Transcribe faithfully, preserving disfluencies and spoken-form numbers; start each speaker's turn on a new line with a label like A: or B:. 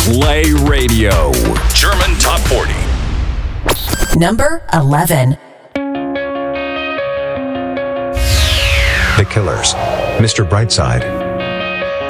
A: Play Radio. German Top forty.
B: Number eleven.
C: The Killers, Mister Brightside.